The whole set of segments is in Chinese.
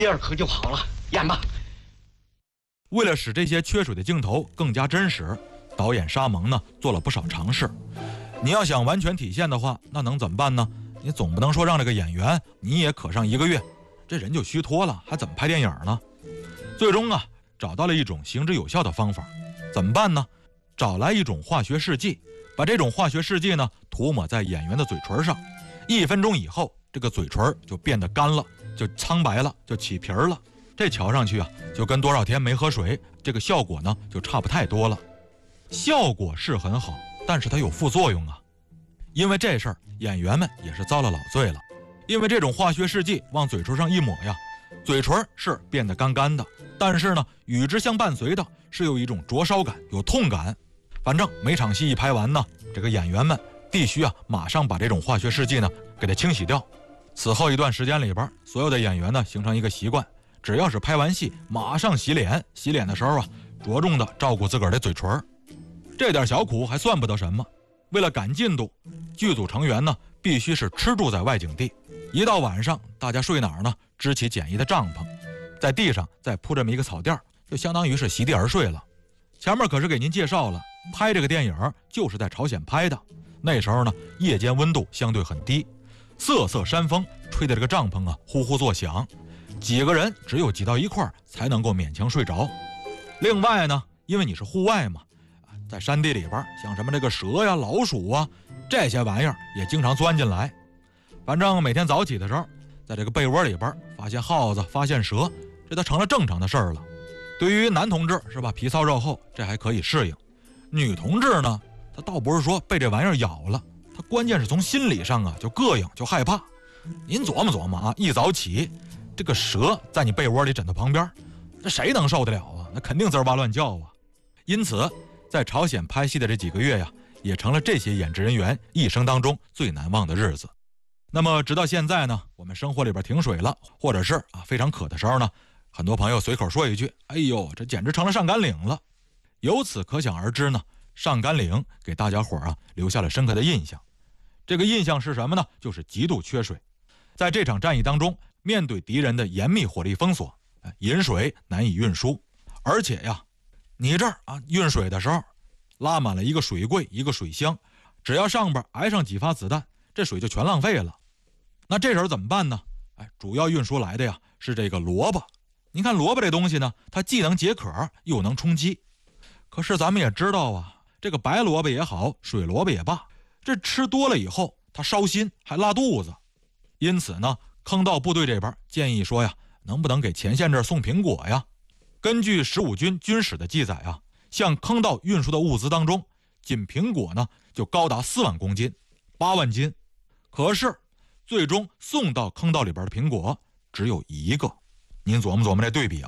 第二颗就好了，演吧。 为了使这些缺水的镜头更加真实，导演沙蒙呢做了不少尝试。你要想完全体现的话，那能怎么办呢？你总不能说让这个演员你也可上1个月，这人就虚脱了，还怎么拍电影呢？最终啊，找到了一种行之有效的方法。怎么办呢？找来一种化学试剂，把这种化学试剂呢涂抹在演员的嘴唇上，1分钟以后，这个嘴唇就变得干了，就苍白了，就起皮了。这瞧上去啊，就跟多少天没喝水，这个效果呢就差不太多了。效果是很好，但是它有副作用啊。因为这事儿，演员们也是遭了老罪了。因为这种化学试剂往嘴唇上一抹呀，嘴唇是变得干干的，但是呢，与之相伴随的是有一种灼烧感，有痛感。反正每场戏一拍完呢，这个演员们必须马上把这种化学试剂呢给它清洗掉。此后一段时间里边，所有的演员呢形成一个习惯，只要是拍完戏马上洗脸，洗脸的时候着重的照顾自个儿的嘴唇。这点小苦还算不得什么，为了赶进度，剧组成员呢必须是吃住在外景地。一到晚上，大家睡哪儿呢？支起简易的帐篷，在地上再铺这么一个草垫，就相当于是席地而睡了。前面可是给您介绍了，拍这个电影就是在朝鲜拍的。那时候呢，夜间温度相对很低，瑟瑟山风吹的这个帐篷呼呼作响，几个人只有挤到一块儿才能够勉强睡着。另外呢，因为你是户外嘛，在山地里边，像什么这个蛇呀、老鼠啊这些玩意儿也经常钻进来。反正每天早起的时候，在这个被窝里边发现耗子、发现蛇，这都成了正常的事儿了。对于男同志是吧，皮糙肉厚，这还可以适应。女同志呢，她倒不是说被这玩意儿咬了，她关键是从心理上就膈应，就害怕。您琢磨琢磨一早起，这个蛇在你被窝里枕头旁边，这谁能受得了啊？那肯定滋哇乱叫啊。因此，在朝鲜拍戏的这几个月呀，也成了这些演职人员一生当中最难忘的日子。那么直到现在呢，我们生活里边停水了，或者是非常渴的时候呢，很多朋友随口说一句：“哎呦，这简直成了上甘岭了。”由此可想而知呢，上甘岭给大家伙留下了深刻的印象。这个印象是什么呢？就是极度缺水。在这场战役当中，面对敌人的严密火力封锁，饮水难以运输，而且呀，你这儿运水的时候，拉满了一个水柜、一个水箱，只要上边挨上几发子弹，这水就全浪费了。那这时候怎么办呢？主要运输来的呀是这个萝卜。您看萝卜这东西呢，它既能解渴又能充饥。可是咱们也知道这个白萝卜也好，水萝卜也罢，这吃多了以后它烧心还拉肚子。因此呢，坑道部队这边建议说能不能给前线这儿送苹果呀？根据15军军史的记载向坑道运输的物资当中，仅苹果呢就高达4万公斤，8万斤。可是最终送到坑道里边的苹果只有1个。您琢磨琢磨这对比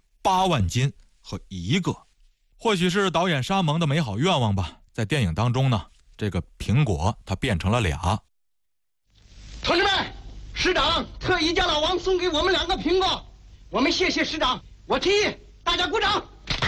8万斤和1个。或许是导演沙蒙的美好愿望吧，在电影当中呢，这个苹果它变成了2。 同志们，师长特意叫老王送给我们2个苹果，我们谢谢师长。我提议大家鼓掌。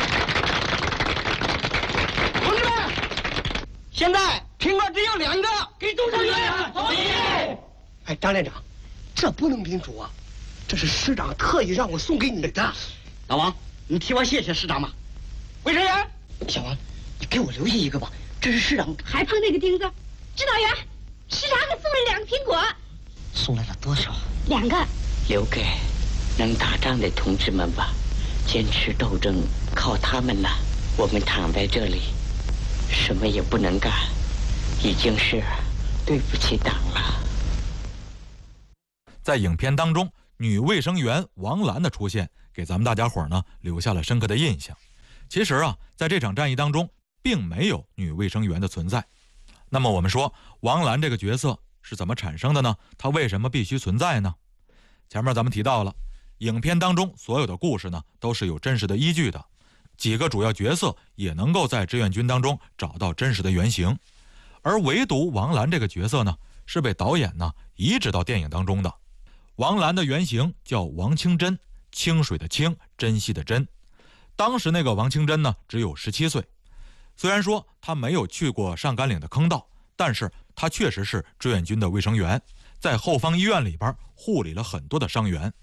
同志们，现在苹果只有2个，给中上元同意。张连长，这不能领主这是师长特意让我送给你的。老王，你替我谢谢师长吧。卫生员，小王，你给我留下1个吧，这是师长。 还碰那个钉子，指导员，师长给送了2个苹果。 送来了多少 ？2个。 留给能打仗的同志们吧，坚持斗争靠他们了。我们躺在这里，什么也不能干，已经是对不起党了。 在影片当中，女卫生员王兰的出现给咱们大家伙呢留下了深刻的印象。其实在这场战役当中并没有女卫生员的存在。那么我们说王兰这个角色是怎么产生的呢？她为什么必须存在呢？前面咱们提到了，影片当中所有的故事呢都是有真实的依据的，几个主要角色也能够在志愿军当中找到真实的原型，而唯独王兰这个角色呢是被导演呢移植到电影当中的。王兰的原型叫王清真，清水的清，珍惜的珍。当时那个王清真呢只有17岁，虽然说他没有去过上甘岭的坑道，但是他确实是志愿军的卫生员，在后方医院里边护理了很多的伤员。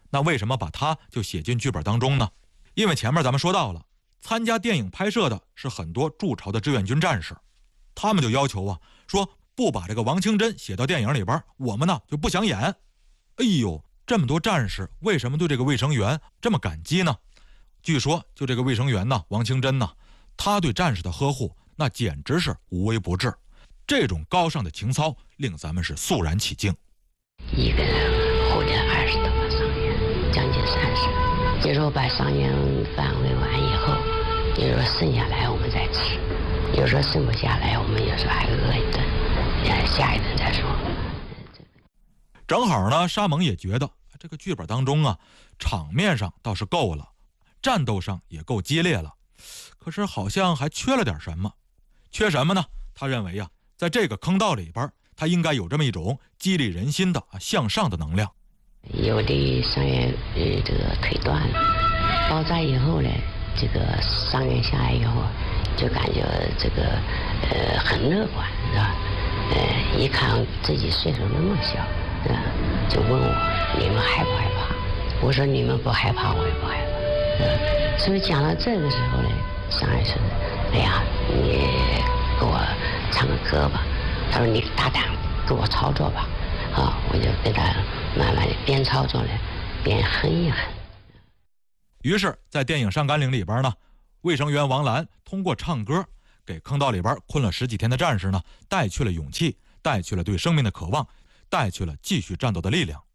那为什么把他就写进剧本当中呢？因为前面咱们说到了，参加电影拍摄的是很多驻朝的志愿军战士，他们就要求啊，说不把这个王清真写到电影里边，我们呢就不想演。哎呦，这么多战士为什么对这个卫生员这么感激呢？据说就这个卫生员呢，王清真呢，他对战士的呵护那简直是无微不至，这种高尚的情操令咱们是肃然起敬。 一个人护着20多个伤员，将近30。有时候把伤员饭喂完以后，有时候剩下来我们再吃，有时候剩不下来，我们有时候还饿一顿，下一顿再说。 正好呢，沙蒙也觉得这个剧本当中啊，场面上倒是够了，战斗上也够激烈了，可是好像还缺了点什么。缺什么呢？他认为啊，在这个坑道里边，他应该有这么一种激励人心的向上的能量。 有的伤员这个腿断了，包扎以后呢，这个伤员下来以后，就感觉这个很乐观，是吧？一看自己岁数那么小，就问我你们害不害怕？我说你们不害怕，我也不害怕。所以讲到这个时候呢，伤员说：“哎呀，你给我唱个歌吧。”他说：“你大胆给我操作吧。”啊，我就跟他慢慢的边操作呢，边哼一哼。 于是，在电影《上甘岭》里边呢，卫生员王兰通过唱歌，给坑道里边困了10几天的战士呢，带去了勇气，带去了对生命的渴望，带去了继续战斗的力量。